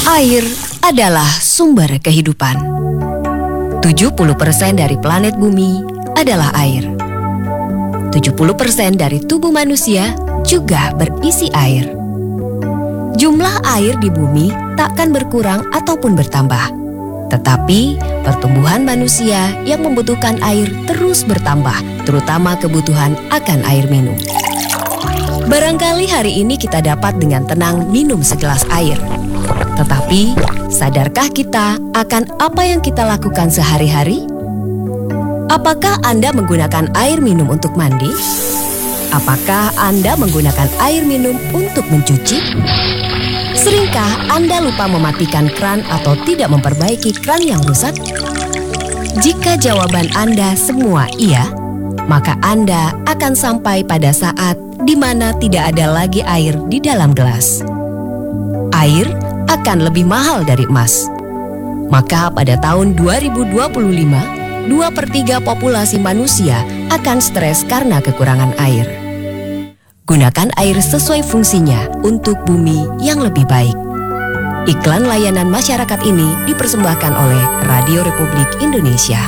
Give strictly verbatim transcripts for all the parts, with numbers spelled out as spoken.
Air adalah sumber kehidupan. tujuh puluh persen dari planet bumi adalah air. tujuh puluh persen dari tubuh manusia juga berisi air. Jumlah air di bumi takkan berkurang ataupun bertambah. Tetapi pertumbuhan manusia yang membutuhkan air terus bertambah, terutama kebutuhan akan air minum. Barangkali hari ini kita dapat dengan tenang minum segelas air. Tetapi, sadarkah kita akan apa yang kita lakukan sehari-hari? Apakah Anda menggunakan air minum untuk mandi? Apakah Anda menggunakan air minum untuk mencuci? Seringkah Anda lupa mematikan kran atau tidak memperbaiki kran yang rusak? Jika jawaban Anda semua iya, maka Anda akan sampai pada saat di mana tidak ada lagi air di dalam gelas. Air akan lebih mahal dari emas. Maka pada tahun dua ribu dua puluh lima, dua per tiga populasi manusia akan stres karena kekurangan air. Gunakan air sesuai fungsinya untuk bumi yang lebih baik. Iklan layanan masyarakat ini dipersembahkan oleh Radio Republik Indonesia.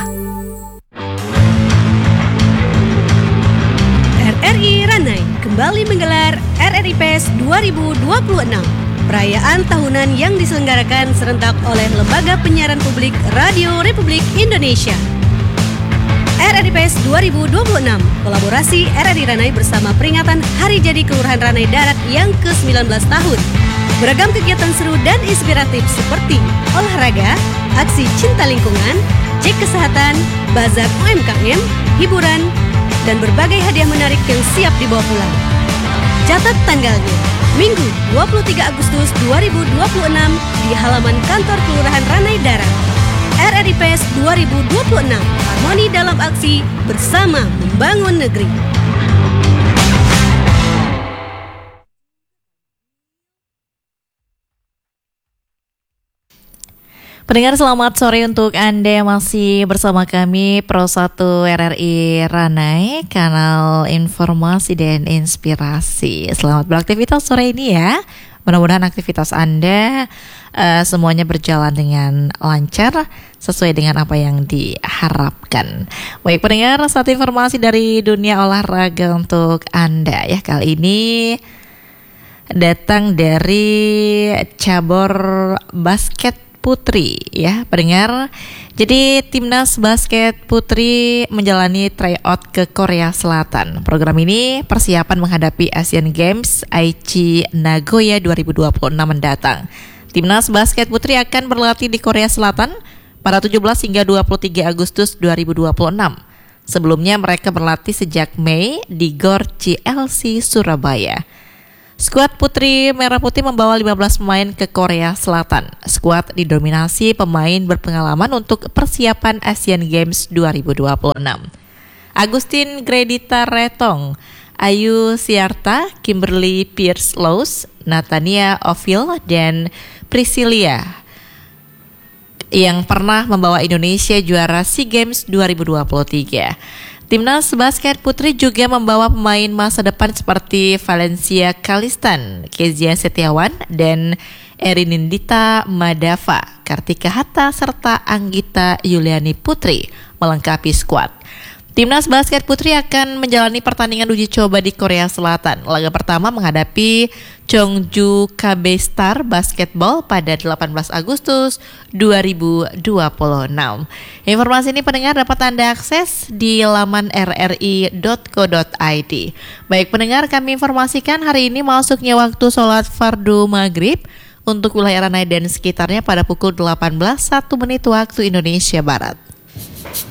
R R I Ranai kembali menggelar R R I Fest dua ribu dua puluh enam. Perayaan tahunan yang diselenggarakan serentak oleh Lembaga Penyiaran Publik Radio Republik Indonesia. R R I Fest dua ribu dua puluh enam, kolaborasi R R I Ranai bersama peringatan Hari Jadi Kelurahan Ranai Darat yang ke sembilan belas tahun. Beragam kegiatan seru dan inspiratif seperti olahraga, aksi cinta lingkungan, cek kesehatan, bazar U M K M, hiburan, dan berbagai hadiah menarik yang siap dibawa pulang. Catat tanggalnya, Minggu dua puluh tiga Agustus dua ribu dua puluh enam di halaman kantor Kelurahan Ranai Darat. R R I Fest dua ribu dua puluh enam, harmoni dalam aksi bersama membangun negeri. Pendengar, selamat sore untuk Anda yang masih bersama kami Pro satu R R I Ranai, kanal informasi dan inspirasi. Selamat beraktivitas sore ini ya. Mudah-mudahan aktivitas Anda uh, semuanya berjalan dengan lancar sesuai dengan apa yang diharapkan. Baik pendengar, satu informasi dari dunia olahraga untuk Anda ya. Kali ini datang dari cabur basket putri ya pendengar. Jadi timnas basket putri menjalani tryout ke Korea Selatan. Program ini persiapan menghadapi Asian Games Aichi Nagoya dua ribu dua puluh enam mendatang. Timnas basket putri akan berlatih di Korea Selatan pada tujuh belas hingga dua puluh tiga Agustus dua ribu dua puluh enam. Sebelumnya mereka berlatih sejak Mei di Gor C L C Surabaya. Skuad Putri Merah Putih membawa lima belas pemain ke Korea Selatan. Skuad didominasi pemain berpengalaman untuk persiapan Asian Games dua ribu dua puluh enam. Agustin Gredita Retong, Ayu Siarta, Kimberly Pierce Laws, Natania Ovil, dan Priscilia yang pernah membawa Indonesia juara SEA Games dua ribu dua puluh tiga. Timnas basket putri juga membawa pemain masa depan seperti Valencia Kalistan, Kezia Setiawan, dan Erinindita Madava, Kartika Hatta, serta Anggita Yuliani Putri melengkapi skuad. Timnas basket putri akan menjalani pertandingan uji coba di Korea Selatan. Laga pertama menghadapi Chongju K B Star Basketball pada delapan belas Agustus dua ribu dua puluh enam. Informasi ini pendengar dapat Anda akses di laman r r i dot co dot i d. Baik pendengar, kami informasikan hari ini masuknya waktu sholat fardu maghrib untuk wilayah Ranai dan sekitarnya pada pukul delapan belas satu menit waktu Indonesia Barat.